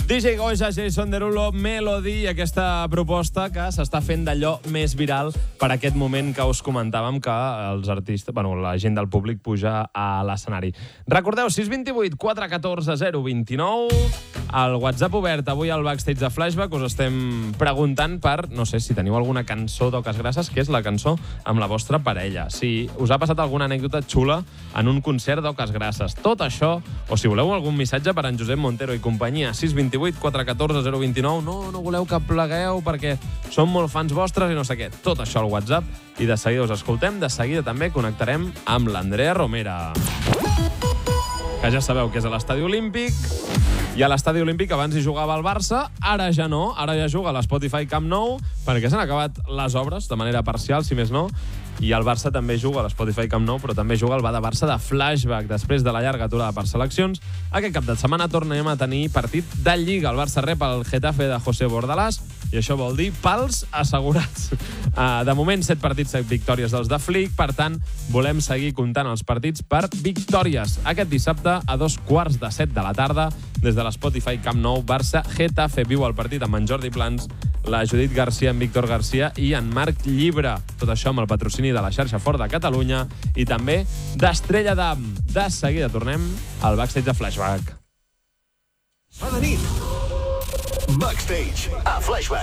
DJ Goja, Jason Derulo, Melody, aquesta proposta que s'està fent d'allò més viral per aquest moment que us comentàvem que els artistes, la gent del públic puja a l'escenari. Recordeu, 628 414 029, el WhatsApp obert avui al backstage de Flashback. Us estem preguntant per, no sé, si teniu alguna cançó d'Oques Grasses, que és la cançó amb la vostra parella. Si us ha passat alguna anècdota xula en un concert d'Oques Grasses. Tot això, o si voleu algun missatge per en Josep Montero i companyia, 628 414 029, no voleu que plegueu perquè som molt fans vostres i no sé què. Tot això al WhatsApp i de seguida us escoltem. De seguida també connectarem amb l'Andrea Romera, que ja sabeu que és a l'Estadi Olímpic. I a l'Estadi Olímpic abans hi jugava el Barça, ara ja no, ara ja juga a l'Spotify Camp Nou, perquè s'han acabat les obres de manera parcial, si més no, i el Barça també juga a l'Spotify Camp Nou, però també juga el Bada Barça de Flashback. Després de la llarga aturada per seleccions, aquest cap de setmana tornem a tenir partit de Lliga. El Barça rep el Getafe de José Bordalás, i això vol dir pals assegurats. De moment, 7 partits, 7 victòries dels de Flick, per tant, volem seguir comptant els partits per victòries. Aquest dissabte, a 7:15 de la tarda, des de l'Spotify Camp Nou, Barça-Getafe. Viu el partit amb en Jordi Plans, la Judit Garcia, en Víctor Garcia i en Marc Llibre. Tot això amb el patrocini de la xarxa Fort de Catalunya i també d'Estrella Damm. De seguida tornem al backstage de Flashback. Bona nit. Backstage a Flashback.